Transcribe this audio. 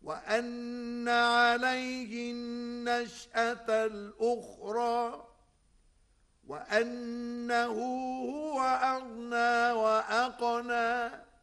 وأن عليه النشأة الأخرى وأنه هو أغنى وأقنى.